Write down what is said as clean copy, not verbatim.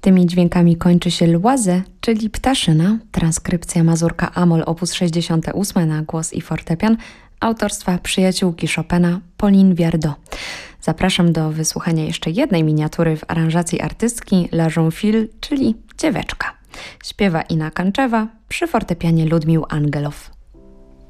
Tymi dźwiękami kończy się Loise, czyli ptaszyna, transkrypcja mazurka Amol op. 68 na głos i fortepian, autorstwa przyjaciółki Chopina Pauline Viardot. Zapraszam do wysłuchania jeszcze jednej miniatury w aranżacji artystki La Jeune Fille, czyli Dzieweczka. Śpiewa Ina Kanczewa, przy fortepianie Ludmił Angelow.